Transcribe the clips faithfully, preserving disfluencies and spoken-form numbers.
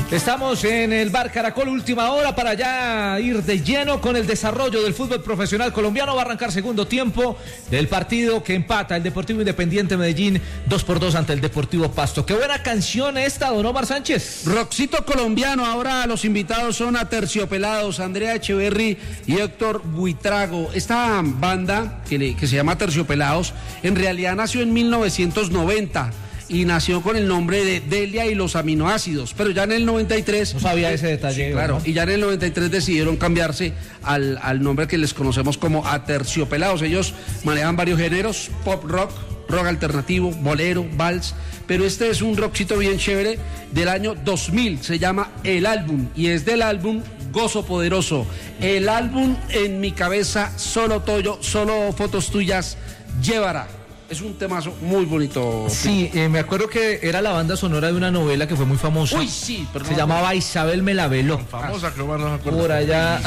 Estamos en el Bar Caracol, última hora para ya ir de lleno con el desarrollo del fútbol profesional colombiano. Va a arrancar segundo tiempo del partido que empata el Deportivo Independiente Medellín dos por dos ante el Deportivo Pasto. Qué buena canción esta, don Omar Sánchez. Roxito colombiano. Ahora los invitados son Aterciopelados, Andrea Echeverry y Héctor Buitrago. Esta banda que, le, que se llama Aterciopelados en realidad nació en mil novecientos noventa. Y nació con el nombre de Delia y los aminoácidos, pero ya en el noventa y tres... No sabía ese detalle. Sí, claro, ¿no? Y ya en el noventa y tres decidieron cambiarse al, al nombre que les conocemos como Aterciopelados. Ellos manejan varios géneros, pop rock, rock alternativo, bolero, vals, pero este es un rockcito bien chévere del año dos mil, se llama El Álbum, y es del álbum Gozo Poderoso. El álbum En mi cabeza, solo Toyo, solo fotos tuyas, Llévara. Es un temazo muy bonito. Sí, eh, me acuerdo que era la banda sonora de una novela que fue muy famosa. Uy, sí, pero se no, llamaba Isabel me la veló. Famosa, creo que no se acuerda. Por allá.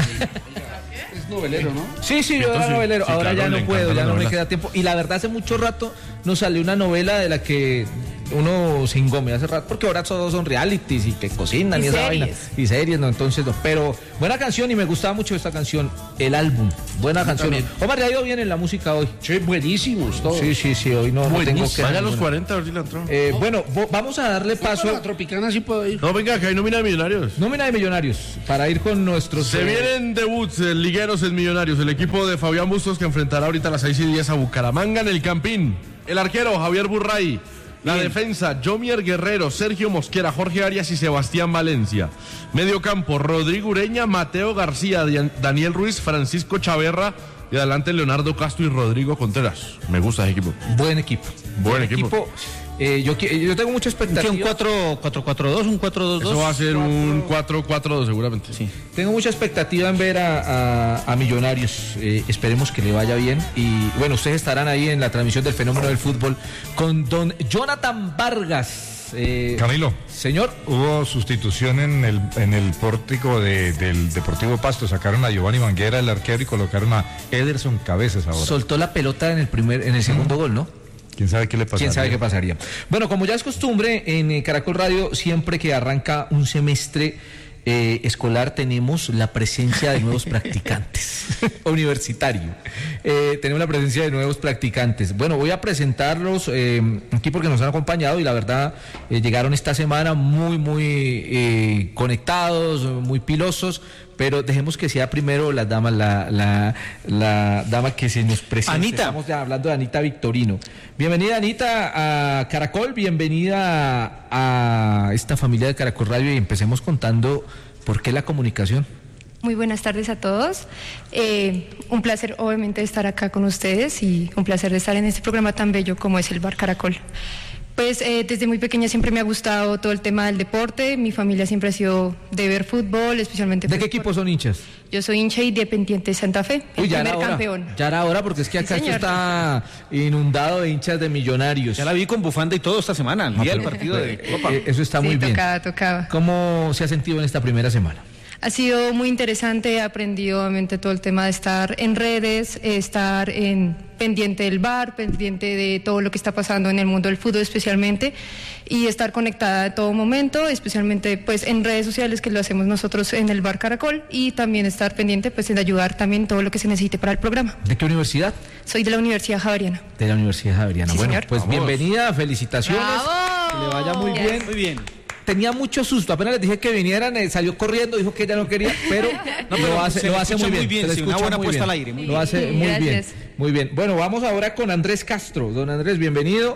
Es novelero, ¿no? Sí, sí, yo era novelero. Sí, Ahora claro, ya le no puedo, encanta ya la no me novela. queda tiempo. Y la verdad, hace mucho rato nos salió una novela de la que uno se engome hace rato, porque ahora todos son realities y que cocinan y, Y esa series. vaina. Y series, no, entonces no. Pero buena canción y me gustaba mucho esta canción, El Álbum. Buena canción. también. Omar, ¿le ha ido bien en la música hoy? Sí, buenísimos todos. Sí, sí, sí, hoy no, no tengo que... Vaya a los cuarenta, a ver si la entró. Eh, bueno, vo- vamos a darle paso... Paso a Tropicana sí puedo ir. No, venga, que hay nómina de Millonarios. Nómina de Millonarios, para ir con nuestros... Se eh, vienen debuts eh, ligueros en Millonarios. El equipo de Fabián Bustos que enfrentará ahorita a las seis y diez a Bucaramanga en el Campín. El arquero Javier Burray. La Bien. defensa Jomier Guerrero, Sergio Mosquera, Jorge Arias y Sebastián Valencia. Medio campo Rodrigo Ureña, Mateo García, Dian- Daniel Ruiz, Francisco Chaverra. Y adelante Leonardo Castro y Rodrigo Contreras. Me gusta ese equipo. Buen equipo. Buen equipo. Eh, yo, qui- yo tengo mucha expectativa. ¿Un cuatro cuatro dos, un cuatro dos dos? Eso va a ser un cuatro cuatro dos seguramente. Sí. Tengo mucha expectativa en ver a, a- a Millonarios. Eh, esperemos que le vaya bien. Y bueno, ustedes estarán ahí en la transmisión del fenómeno del fútbol con don Jonathan Vargas. Eh, Camilo, señor, hubo sustitución en el, en el pórtico de- del Deportivo Pasto. Sacaron a Giovanni Banguera, el arquero, y colocaron a Ederson Cabezas ahora. soltó la pelota en el primer, en el segundo gol, ¿no? ¿Quién sabe qué le pasó? ¿Quién sabe qué pasaría? Bueno, como ya es costumbre, en eh, Caracol Radio, siempre que arranca un semestre eh, escolar, tenemos la presencia de nuevos practicantes. Universitario. Eh, tenemos la presencia de nuevos practicantes. Bueno, voy a presentarlos eh, aquí porque nos han acompañado y la verdad eh, llegaron esta semana muy, muy eh, conectados, muy pilosos. Pero dejemos que sea primero la dama, la, la, la dama que se nos presenta. Anita. Estamos ya hablando de Anita Victorino. Bienvenida, Anita, a Caracol, bienvenida a esta familia de Caracol Radio y empecemos contando por qué la comunicación. Muy buenas tardes a todos. Eh, un placer, obviamente, estar acá con ustedes y un placer de estar en este programa tan bello como es el Bar Caracol. Pues eh, desde muy pequeña siempre me ha gustado todo el tema del deporte. Mi familia siempre ha sido de ver fútbol, especialmente. ¿De qué pues, equipos son hinchas? Yo soy hincha independiente de Santa Fe, el Uy, ya primer era hora. campeón. Ya era hora porque es que Sí, acá esto señor. está inundado de hinchas de Millonarios. Ya la vi con bufanda y todo esta semana, el día del pero- partido de eh, Copa. eh, Eso está Sí, muy bien. tocaba, tocaba. ¿Cómo se ha sentido en esta primera semana? Ha sido muy interesante, he aprendido obviamente todo el tema de estar en redes, estar en pendiente del bar, pendiente de todo lo que está pasando en el mundo del fútbol especialmente y estar conectada a todo momento, especialmente pues en redes sociales que lo hacemos nosotros en el Bar Caracol y también estar pendiente pues en ayudar también todo lo que se necesite para el programa. ¿De qué universidad? Soy de la Universidad Javeriana. De la Universidad Javeriana. Sí, bueno, señor. pues Vamos. bienvenida, felicitaciones. ¡Bravo! Que le vaya muy Yes. bien. Muy bien. Tenía mucho susto, apenas les dije que vinieran, eh, salió corriendo, dijo que ella no quería, pero, No, pero lo hace, se lo le hace escucha muy muy bien. bien, se le sí, una escucha buena muy puesta bien. al aire, muy Lo hace muy Gracias. bien, muy bien. Bueno, vamos ahora con Andrés Castro. Don Andrés, bienvenido.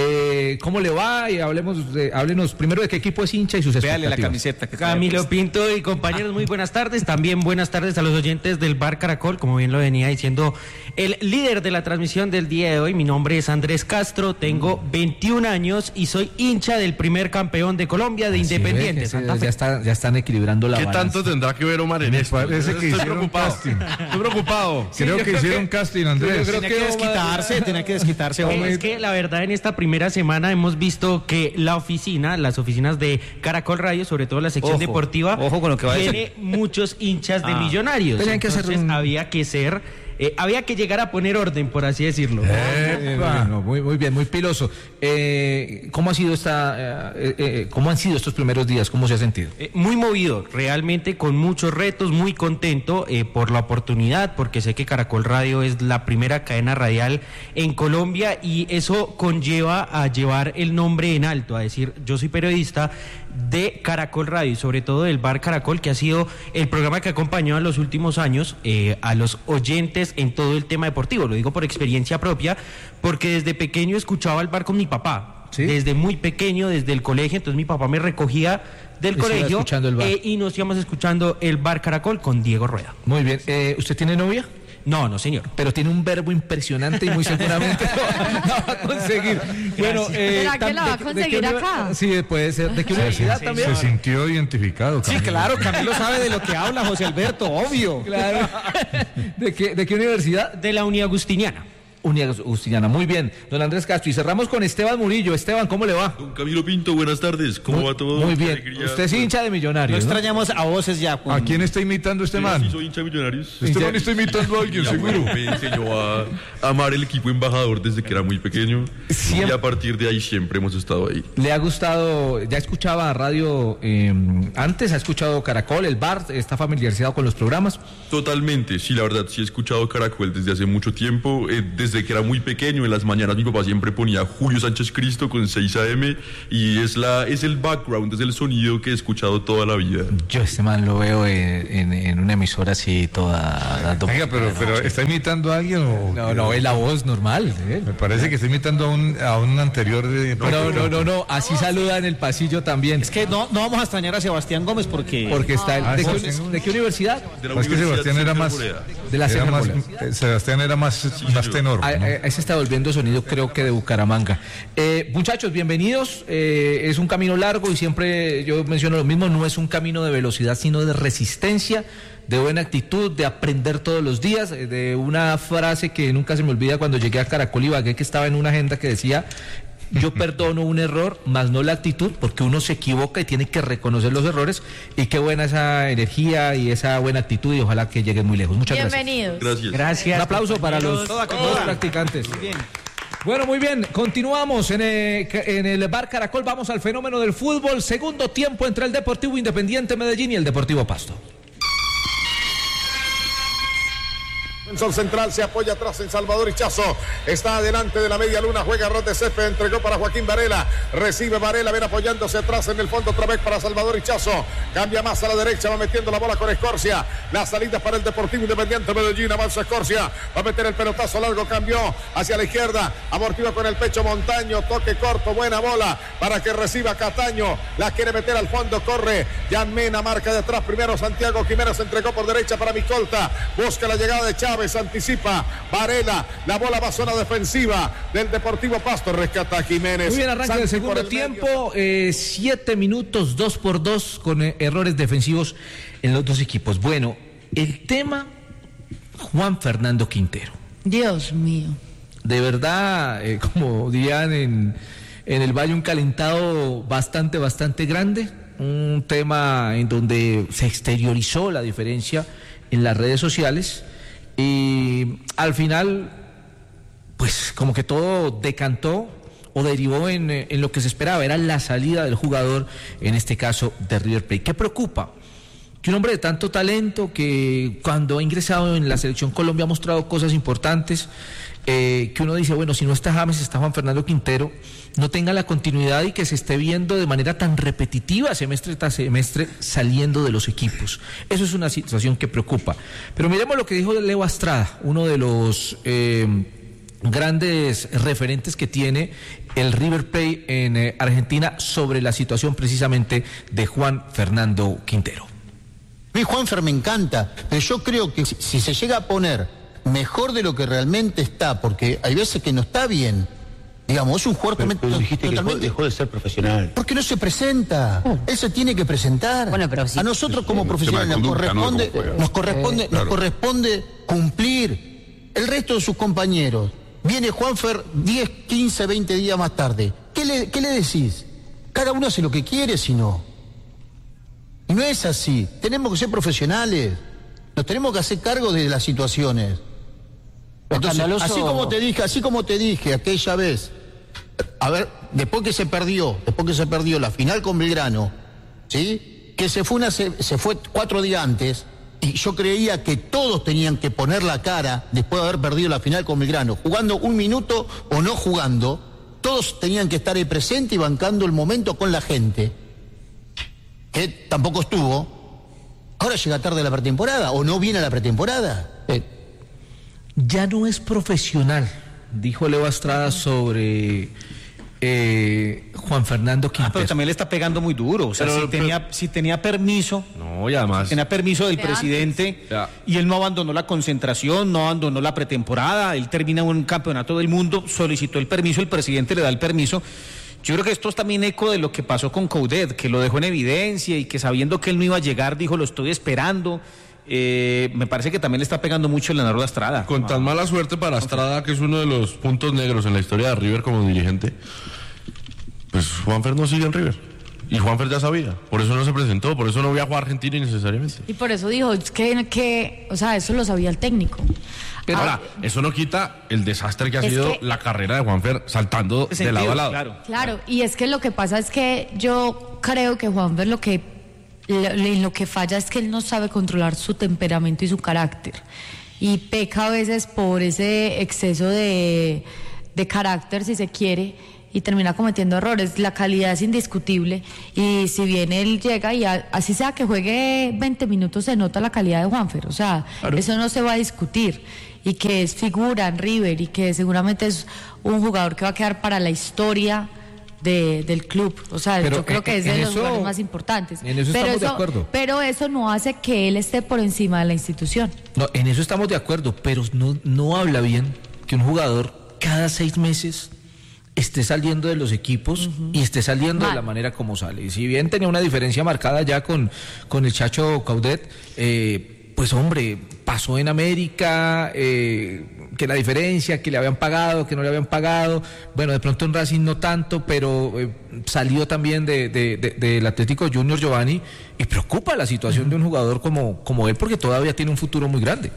Eh, ¿Cómo le va? Y hablemos de, háblenos primero de qué equipo es hincha y sus Véale la expectativas. camiseta que trae Camilo puesta. Pinto y compañeros, muy buenas tardes. También buenas tardes a los oyentes del Bar Caracol, como bien lo venía diciendo el líder de la transmisión del día de hoy. Mi nombre es Andrés Castro, tengo veintiún años y soy hincha del primer campeón de Colombia de Así ve Independiente que Santa se- Fe. ya, está, ya están equilibrando la ¿Qué balanza. tanto tendrá que ver Omar en Me esto? parece que Estoy hicieron preocupado. casting. Estoy preocupado. Sí, creo yo que creo hicieron que- casting, yo Andrés. creo Tenía que que Omar- desquitarse, tenía que desquitarse. Eh, hombre. Es que la verdad en esta primera semana hemos visto que la oficina, las oficinas de Caracol Radio, sobre todo la sección Ojo, deportiva, ojo con lo que va a decir. tiene muchos hinchas de Ah. Millonarios. Tenían que hacer Entonces un- había que ser eh, había que llegar a poner orden, por así decirlo. Eh, bueno, muy, muy bien, muy piloso. Eh, ¿Cómo ha sido esta, eh, eh, cómo han sido estos primeros días? ¿Cómo se ha sentido? Eh, muy movido, realmente con muchos retos, muy contento eh, por la oportunidad, porque sé que Caracol Radio es la primera cadena radial en Colombia y eso conlleva a llevar el nombre en alto, a decir, yo soy periodista de Caracol Radio y sobre todo del Bar Caracol, que ha sido el programa que ha acompañado en los últimos años eh, a los oyentes en todo el tema deportivo. Lo digo por experiencia propia, porque desde pequeño escuchaba el bar con mi papá. ¿Sí? Desde muy pequeño, desde el colegio, entonces mi papá me recogía del Eso colegio el bar. Eh, y nos íbamos escuchando el Bar Caracol con Diego Rueda. Muy bien. Eh, ¿Usted tiene novia? No, no, señor. Pero tiene un verbo impresionante y muy seguramente lo va a conseguir. Bueno, eh, ¿será que la va a conseguir de, de acá? Sí, puede ser. ¿De qué Se, universidad se- también? se sintió identificado. Sí, Camilo. claro, Camilo sabe de lo que habla, José Alberto, obvio. Claro. ¿De qué, ¿De qué universidad? De la Uni Agustiniana. Uni Agustiniana. Muy bien. Don Andrés Castro. Y cerramos con Esteban Murillo. Esteban, ¿cómo le va? Don Camilo Pinto, buenas tardes. ¿Cómo muy, va todo? Muy Qué bien. alegría. Usted es hincha de No Millonarios, ¿no? extrañamos a voces ya. Juan. ¿A quién está imitando este Sí, man? sí, soy hincha de Millonarios. Este man está imitando a alguien, Mi seguro. abuelo me enseñó a amar el equipo embajador desde que era muy pequeño. Siempre- Y a partir de ahí siempre hemos estado ahí. ¿Le ha gustado? ¿Ya escuchaba radio eh, antes? ¿Ha escuchado Caracol, el bar? ¿Está familiarizado con los programas? Totalmente, sí, la verdad, sí he escuchado Caracol desde hace mucho tiempo. Eh, desde que era muy pequeño, en las mañanas mi papá siempre ponía Julio Sánchez Cristo con seis A M y es, la, es el background, es el sonido que he escuchado toda la vida. Yo este man lo veo en, en- en una emisora así toda dando... Venga, pero, pero ¿está imitando a alguien o...? No, no, es la voz normal. ¿eh? Me parece que está imitando a un, a un anterior de... No, no, no, no, así saluda en el pasillo también. Es que no, no vamos a extrañar a Sebastián Gómez porque... Porque está el... Ah, ¿De, sí, qué, sí. ¿De qué universidad? De la Es que Universidad Sebastián era Sergio más... Arboleda. De la era Sergio más Arboleda. eh, Sebastián era más, más tenor. Ah, ¿no? eh, Ahí se está volviendo sonido, creo que de Bucaramanga. Eh, muchachos, bienvenidos. Eh, es un camino largo y siempre yo menciono lo mismo, no es un camino de velocidad, sino de resistencia, de buena actitud, de aprender todos los días, eh, de una frase que nunca se me olvida cuando llegué a Caracol y Ibagué, que estaba en una agenda que decía: yo perdono un error, más no la actitud, porque uno se equivoca y tiene que reconocer los errores. Y qué buena esa energía y esa buena actitud, y ojalá que lleguen muy lejos. Muchas gracias. Bienvenidos. Gracias. Gracias. Un aplauso para los Toda, todos toda. practicantes. Bueno, muy bien, continuamos en el, en el Bar Caracol, vamos al fenómeno del fútbol, segundo tiempo entre el Deportivo Independiente Medellín y el Deportivo Pasto. Sol central se apoya atrás en Salvador Hichazo. Está adelante de la media luna. Juega Rote Cepe. Entregó para Joaquín Varela. Recibe Varela. Ven apoyándose atrás en el fondo otra vez para Salvador Hichazo. Cambia más a la derecha. Va metiendo la bola con Escorcia. La salida para el Deportivo Independiente Medellín. Avanza Escorcia. Va a meter el pelotazo largo. Cambió hacia la izquierda. Amortigua con el pecho Montaño. Toque corto. Buena bola para que reciba Cataño. La quiere meter al fondo. Corre. Jan Mena marca de atrás. Primero Santiago Jiménez. Entregó por derecha para Micolta. Busca la llegada de Chávez. Anticipa Varela, la bola va a zona defensiva del Deportivo Pasto, rescata a Jiménez. Muy bien, arranque Santi del segundo por el tiempo, eh, siete minutos, dos por dos, con eh, errores defensivos en los dos equipos. Bueno, el tema Juan Fernando Quintero. Dios mío. De verdad, eh, como dirían en, en el Valle, un calentado bastante, bastante grande. Un tema en donde se exteriorizó la diferencia en las redes sociales. Y al final, pues como que todo decantó o derivó en, en lo que se esperaba, era la salida del jugador, en este caso de River Plate. ¿Qué preocupa? Que un hombre de tanto talento, que cuando ha ingresado en la selección Colombia ha mostrado cosas importantes, eh, que uno dice, bueno, si no está James, está Juan Fernando Quintero, no tenga la continuidad y que se esté viendo de manera tan repetitiva semestre tras semestre saliendo de los equipos. Eso es una situación que preocupa. Pero miremos lo que dijo Leo Astrada, uno de los eh, grandes referentes que tiene el River Plate en eh, Argentina sobre la situación precisamente de Juan Fernando Quintero. A mí Juanfer me encanta, pero yo creo que si, si se llega a poner mejor de lo que realmente está, porque hay veces que no está bien, digamos, es un jugador Pero, pero to- dijiste que dejó, totalmente... dejó de ser profesional. Porque no se presenta, él se tiene que presentar. Bueno, pero sí. A nosotros como un profesionales tema de nos conducta, ¿no? corresponde, De cómo juega. nos corresponde, Eh, claro. nos corresponde cumplir. El resto de sus compañeros, viene Juanfer diez, quince, veinte días más tarde. ¿Qué le, qué le decís? Cada uno hace lo que quiere, si no. Y no es así. Tenemos que ser profesionales. Nos tenemos que hacer cargo de las situaciones. Entonces, así como te dije, así como te dije aquella vez, a ver, después que se perdió, después que se perdió la final con Belgrano, ¿sí? Que se fue una se, se fue cuatro días antes, y yo creía que todos tenían que poner la cara después de haber perdido la final con Belgrano, jugando un minuto o no jugando, todos tenían que estar ahí presente y bancando el momento con la gente, que tampoco estuvo. Ahora llega tarde la pretemporada, o no viene a la pretemporada. Eh. Ya no es profesional, dijo Leo Astrada sobre eh, Juan Fernando Quintero. Ah, pero también le está pegando muy duro. O sea, Pero- si, tenía, si tenía permiso, No, y además. tenía permiso del De presidente Ya. y él no abandonó la concentración, no abandonó la pretemporada, él termina un campeonato del mundo, solicitó el permiso, el presidente le da el permiso. Yo creo que esto es también eco de lo que pasó con Coudet, que lo dejó en evidencia y que sabiendo que él no iba a llegar, dijo, lo estoy esperando. Eh, me parece que también le está pegando mucho el Leonardo Astrada. Con tan mala suerte para Estrada, que es uno de los puntos negros en la historia de River como dirigente, pues Juanfer no sigue en River. Y Juanfer ya sabía, por eso no se presentó, por eso no viajó a Argentina innecesariamente. Y por eso dijo, es que, que, o sea, eso lo sabía el técnico. Pero ahora, eso no quita el desastre que ha Es sido que- la carrera de Juanfer saltando de Sentido, lado a lado. Claro. Claro, y es que lo que pasa es que yo creo que Juanfer lo que lo, en lo que falla es que él no sabe controlar su temperamento y su carácter. Y peca a veces por ese exceso de, de carácter, si se quiere, y termina cometiendo errores. La calidad es indiscutible y si bien él llega y a- así sea que juegue veinte minutos, se nota la calidad de Juanfer. O sea, eso no se va a discutir. Y que es figura en River y que seguramente es un jugador que va a quedar para la historia de, del club. O sea, Pero yo creo en- que es en de los eso- jugadores más importantes. en eso pero estamos de eso, acuerdo. pero eso no hace que él esté por encima de la institución. No, en eso estamos de acuerdo, pero no, no habla bien que un jugador cada seis meses esté saliendo de los equipos y esté saliendo Mal. de la manera como sale. Y si bien tenía una diferencia marcada ya con, con el Chacho Coudet, eh, pues hombre, pasó en América, eh, que la diferencia, que le habían pagado, que no le habían pagado, bueno, de pronto en Racing no tanto, pero eh, salió también de, de- de- del Atlético Junior Giovanni, y preocupa la situación de un jugador como, como él, porque todavía tiene un futuro muy grande.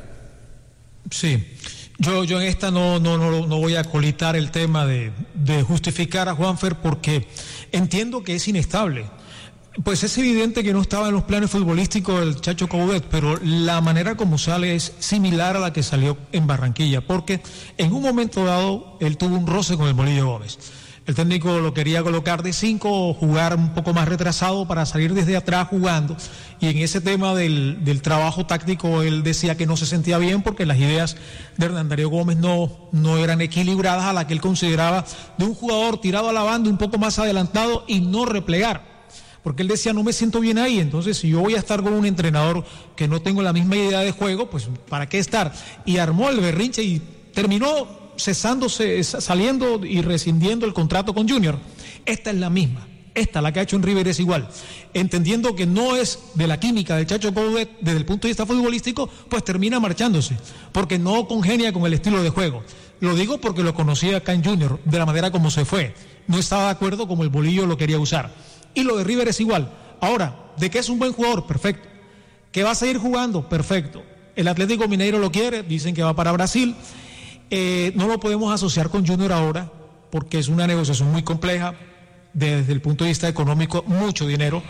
Sí, yo, yo en esta no, no, no, no voy a colitar el tema de, de justificar a Juanfer porque entiendo que es inestable. Pues es evidente que no estaba en los planes futbolísticos del Chacho Coudet, pero la manera como sale es similar a la que salió en Barranquilla, porque en un momento dado él tuvo un roce con el Bolillo Gómez. El técnico lo quería colocar de cinco, jugar un poco más retrasado para salir desde atrás jugando. Y en ese tema del, del trabajo táctico él decía que no se sentía bien porque las ideas de Hernán Darío Gómez no, no eran equilibradas a la que él consideraba de un jugador tirado a la banda un poco más adelantado y no replegar. Porque él decía, no me siento bien ahí, entonces si yo voy a estar con un entrenador que no tengo la misma idea de juego, pues ¿para qué estar? Y armó el berrinche y terminó cesándose, saliendo y rescindiendo el contrato con Junior. Esta es la misma, esta, la que ha hecho en River, es igual. Entendiendo que no es de la química del Chacho Coudet desde el punto de vista futbolístico, pues termina marchándose, porque no congenia con el estilo de juego. Lo digo porque lo conocía acá en Junior, de la manera como se fue. No estaba de acuerdo como el Bolillo lo quería usar. Y lo de River es igual. Ahora, ¿de qué es un buen jugador? Perfecto. ¿Que va a seguir jugando? Perfecto. El Atlético Mineiro lo quiere, dicen que va para Brasil. Eh, no lo podemos asociar con Junior ahora, porque es una negociación muy compleja, desde el punto de vista económico, mucho dinero.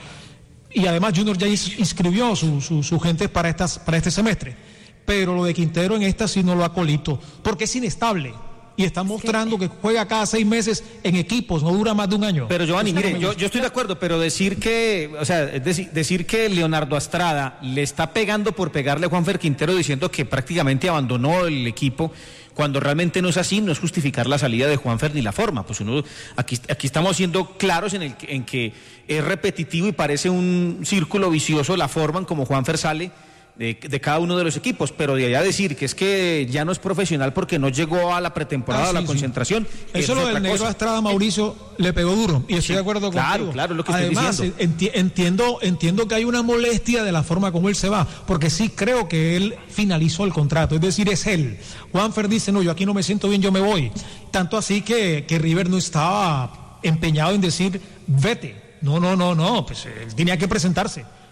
Y además Junior ya ins- inscribió su, su, su gente para, estas, para este semestre. Pero lo de Quintero en esta sí no lo acolito, porque es inestable. Y está mostrando que juega cada seis meses en equipos, no dura más de un año. Pero Giovanni, Eso no mire, me yo, gusta. yo estoy de acuerdo, pero decir que, o sea, es decir, decir que Leonardo Astrada le está pegando por pegarle a Juanfer Quintero diciendo que prácticamente abandonó el equipo, cuando realmente no es así, no es justificar la salida de Juanfer ni la forma. Pues uno, aquí, aquí estamos siendo claros en, el, en que es repetitivo y parece un círculo vicioso la forma en como Juanfer sale de, de cada uno de los equipos, pero de allá decir que es que ya no es profesional porque no llegó a la pretemporada, Ah, a la sí, sí. concentración. Eso es lo otra del negro cosa. Astrada, Mauricio, le pegó duro. Y estoy Sí, de acuerdo claro, contigo. claro, es lo que estoy Además, diciendo. enti- entiendo, entiendo que hay una molestia de la forma como él se va, porque sí creo que él finalizó el contrato. Es decir, es él. Juanfer dice, no, yo aquí no me siento bien, yo me voy. Tanto así que, que River no estaba empeñado en decir, vete. No, no, no, no, pues él tenía que presentarse.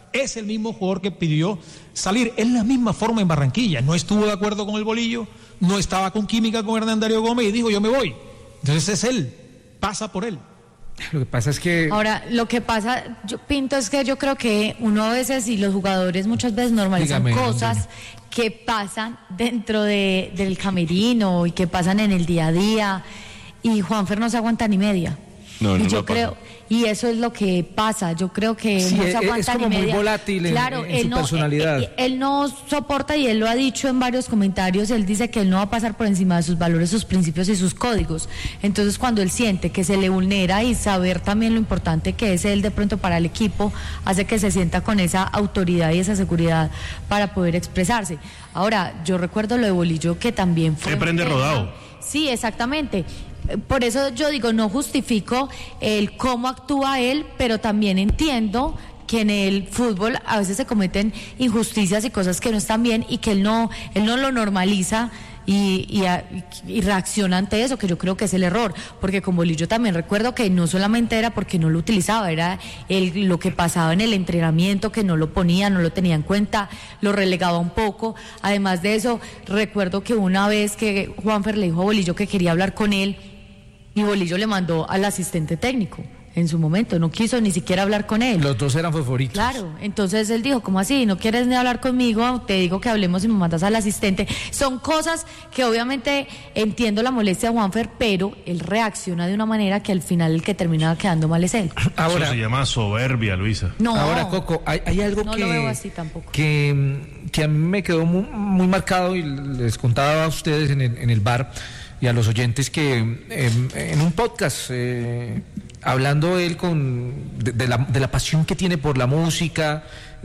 es el mismo jugador que pidió salir. Es la misma forma en Barranquilla. No estuvo de acuerdo con el Bolillo, no estaba con química con Hernán Darío Gómez y dijo yo me voy. Entonces es él, pasa por él. Lo que pasa es que... Ahora, lo que pasa, yo Pinto, es que yo creo que uno a veces y los jugadores muchas veces normalizan Dígame, cosas Antonio. que pasan dentro de, del camerino y que pasan en el día a día, y Juanfer no se aguanta ni media. No, y no yo la pasa. creo, y eso es lo que pasa, yo creo que Sí, no es- se aguanta es como ni muy media. volátil en- claro, en él su no, personalidad. Él, él no soporta, y él lo ha dicho en varios comentarios, él dice que él no va a pasar por encima de sus valores, sus principios y sus códigos. Entonces cuando él siente que se le vulnera, y saber también lo importante que es él de pronto para el equipo, hace que se sienta con esa autoridad y esa seguridad para poder expresarse. Ahora, yo recuerdo lo de Bolillo, que también fue... Se prende un tema- rodado. Sí, exactamente. Por eso yo digo, no justifico el cómo actúa él, pero también entiendo que en el fútbol a veces se cometen injusticias y cosas que no están bien, y que él no, él no lo normaliza y, y, a- y reacciona ante eso, que yo creo que es el error, porque con Bolillo también recuerdo que no solamente era porque no lo utilizaba, era el, lo que pasaba en el entrenamiento, que no lo ponía, no lo tenía en cuenta, lo relegaba un poco. Además de eso, recuerdo que una vez que Juanfer le dijo a Bolillo que quería hablar con él, y Bolillo le mandó al asistente técnico en su momento, no quiso ni siquiera hablar con él. Los dos eran favoritos. Claro, entonces él dijo, ¿cómo así? ¿No quieres ni hablar conmigo? Te digo que hablemos y me mandas al asistente. Son cosas que obviamente entiendo la molestia de Juanfer, pero él reacciona de una manera que al final el que termina quedando mal es él. Ahora, Eso se llama soberbia, Luisa. No, ahora Coco, hay, hay algo no que, lo veo así tampoco. que, que a mí me quedó muy, muy marcado, y les contaba a ustedes en el, en el bar y a los oyentes que eh, en un podcast, eh, hablando él con de, de la, de la pasión que tiene por la música,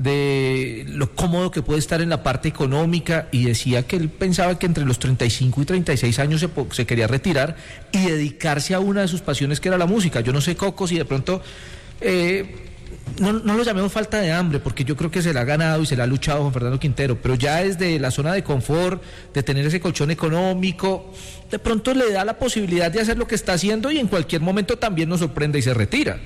de lo cómodo que puede estar en la parte económica, y decía que él pensaba que entre los treinta y cinco y treinta y seis años se, po- se quería retirar y dedicarse a una de sus pasiones, que era la música. Yo no sé, Coco, si de pronto... Eh, no, no lo llamemos falta de hambre, porque yo creo que se la ha ganado y se la ha luchado Juan Fernando Quintero, pero ya desde la zona de confort, de tener ese colchón económico, de pronto le da la posibilidad de hacer lo que está haciendo, y en cualquier momento también nos sorprende y se retira.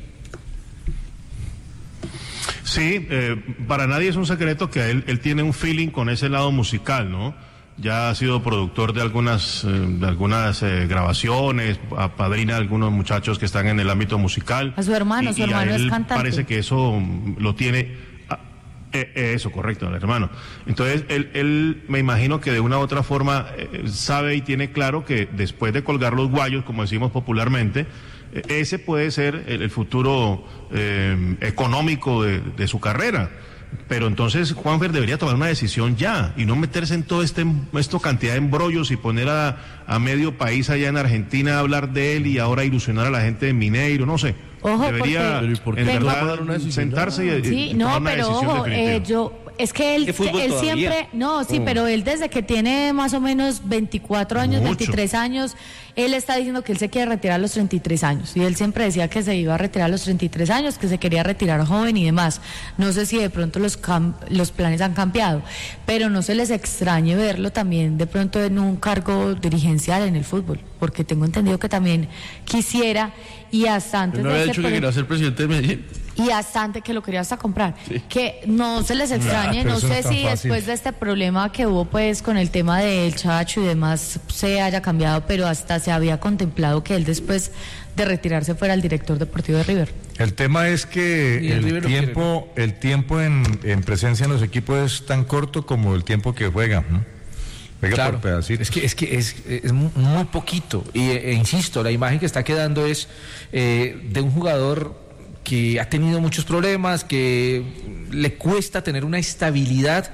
Sí, eh, para nadie es un secreto que él, él tiene un feeling con ese lado musical, ¿no? Ya ha sido productor de algunas, eh, de algunas eh, grabaciones, apadrina a algunos muchachos que están en el ámbito musical. A su hermano, y, su y a hermano es él cantante. parece que eso mm, lo tiene. ah, eh, eh, eso, correcto, el hermano. Entonces, él, él me imagino que de una u otra forma eh, sabe y tiene claro que después de colgar los guayos, como decimos popularmente, eh, ese puede ser el, el futuro eh, económico de, de su carrera. Pero entonces Juanfer debería tomar una decisión ya y no meterse en todo este esto cantidad de embrollos y poner a, a medio país allá en Argentina a hablar de él, y ahora ilusionar a la gente de Mineiro, no sé. Ojo, debería porque- Pero ¿y por qué en no verdad tomar una decisión sentarse y, y Sí, tomar no, una pero decisión ojo, definitiva. eh, yo, es que él, ¿Qué fútbol él todavía? siempre, no, sí, Oh. pero él desde que tiene más o menos veinticuatro años, Mucho. veintitrés años, él está diciendo que él se quiere retirar a los treinta y tres años, y él siempre decía que se iba a retirar a los treinta y tres años, que se quería retirar joven y demás. No sé si de pronto los, cam- los planes han cambiado, pero no se les extrañe verlo también de pronto en un cargo dirigencial en el fútbol, porque tengo entendido que también quisiera, y hasta antes ¿No de había ser dicho que pre- quería ser presidente de Medellín? y hasta antes que lo quería hasta comprar, que no se les extrañe, pero no eso no sé es tan si fácil. después de este problema que hubo pues con el tema del Chacho y demás se haya cambiado, pero hasta se había contemplado que él después de retirarse fuera el director deportivo de River. El tema es que Y el el River lo tiempo, el tiempo en, en presencia en los equipos es tan corto como el tiempo que juega, ¿no? Juega Claro, por pedacitos. es que es que es, es muy muy poquito, y e, e insisto, la imagen que está quedando es eh, de un jugador que ha tenido muchos problemas, que le cuesta tener una estabilidad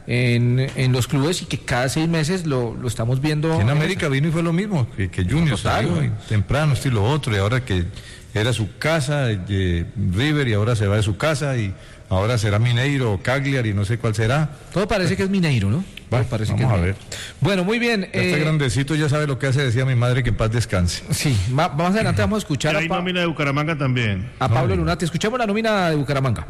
en, en los clubes, y que cada seis meses lo, lo estamos viendo. En América vino y fue lo mismo, que, que Junior Total, salió, güey. y temprano, esto y lo otro, y ahora que era su casa, de River, y ahora se va de su casa, y ahora será Mineiro o Cagliari, no sé cuál será. Todo parece que es Mineiro, ¿no? Todo Bueno, parece vamos que es a Mineiro. ver. Bueno, muy bien. Ya está eh, grandecito, ya sabe lo que hace, decía mi madre, que en paz descanse. sí, ma- más adelante vamos a escuchar Pero a, hay Pa- nómina de Bucaramanga también. a Pablo Lunati. Escuchemos la nómina de Bucaramanga.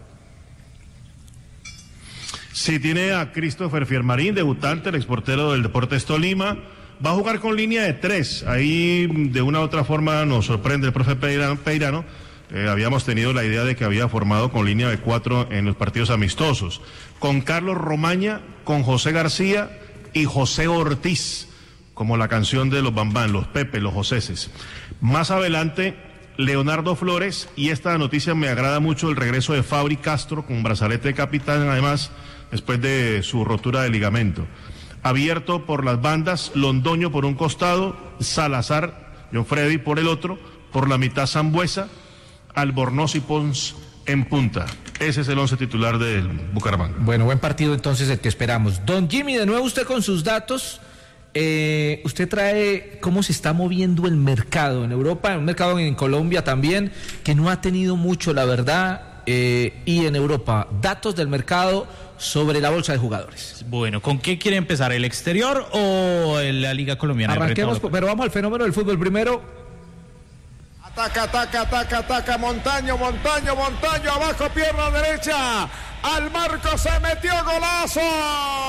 Sí, tiene a Christopher Fiermarín, debutante, el exportero del Deportes Tolima. Va a jugar con línea de tres. Ahí de una u otra forma nos sorprende el profe Peirano, Peirano Eh, habíamos tenido la idea de que había formado con línea de cuatro en los partidos amistosos, con Carlos Romaña, con José García y José Ortiz, como la canción de los Bambán, los Pepe, los Joséses. Más adelante, Leonardo Flores, y esta noticia me agrada mucho, el regreso de Fabri Castro con brazalete de capitán, además, después de su rotura de ligamento. Abierto por las bandas, Londoño por un costado, Salazar, John Freddy por el otro, por la mitad Sambuesa, Albornoz y Pons en punta. Ese es el once titular del Bucaramanga. Bueno, buen partido entonces el que esperamos. Don Jimmy, de nuevo usted con sus datos. Eh, usted trae cómo se está moviendo el mercado en Europa, en un mercado en Colombia también, que no ha tenido mucho, la verdad, eh, y en Europa. Datos del mercado sobre la bolsa de jugadores. Bueno, ¿con qué quiere empezar? ¿El exterior o la Liga Colombiana? Arranquemos, pero vamos al fenómeno del fútbol primero. Ataca, ataca, ataca, ataca, Montaño, Montaño, Montaño, abajo, pierna derecha, al marco se metió, golazo.